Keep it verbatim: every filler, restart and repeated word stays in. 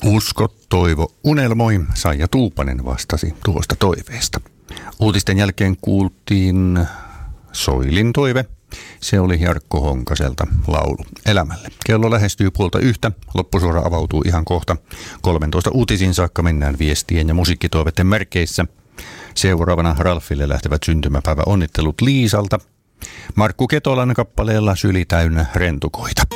Usko, toivo, unelmoi, Saija Tuupanen vastasi tuosta toiveesta. Uutisten jälkeen kuultiin Soilin toive. Se oli Jarkko Honkaselta laulu elämälle. Kello lähestyy puolta yhtä. Loppusuora avautuu ihan kohta. kolmetoista uutisiin saakka mennään viestien ja musiikkitoiveiden merkeissä. Seuraavana Ralfille lähtevät syntymäpäivä onnittelut Liisalta. Markku Ketolan kappaleella Syli täynnä rentukoita.